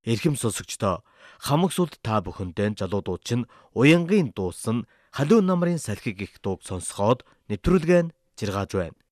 Эрхэм сонсогчдоо хамаг сүлд та бүхэндээ залуу дуучин Уянгийн дуусан халуун намрын салхиг гэх дууг сонсгоод нэвтрүүлгээ нь жиргааж байна.